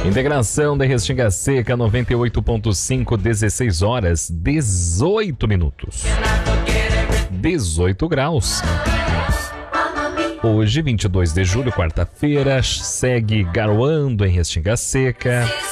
Integração da Restinga Seca 98.5, 16 horas, 18 minutos. 18 graus. Hoje, 22 de julho, quarta-feira, segue garoando em Restinga Seca.